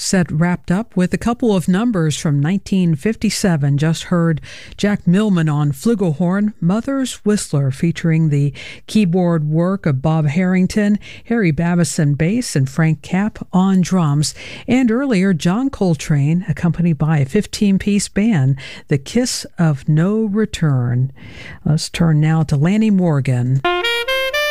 Set wrapped up with a couple of numbers from 1957. Just heard Jack Millman on flugelhorn, Mother's Whistler, featuring the keyboard work of Bob Harrington, Harry Babison bass, and Frank Capp on drums. And earlier, John Coltrane, accompanied by a 15-piece band, The Kiss of No Return. Let's turn now to Lanny Morgan.